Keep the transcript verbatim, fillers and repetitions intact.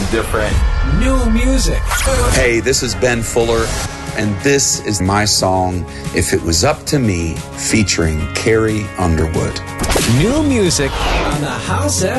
different. New music. Hey, this is Ben Fuller, and this is my song, If It Was Up to Me, featuring Carrie Underwood. New music on the House